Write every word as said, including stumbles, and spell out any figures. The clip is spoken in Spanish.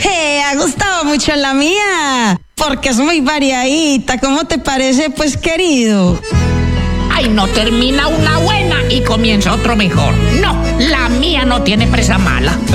Hey, ha gustado mucho la mía, porque es muy variadita. ¿Cómo te parece, pues, querido? Ay, no termina una buena y comienza otro mejor. No, la mía no tiene presa mala.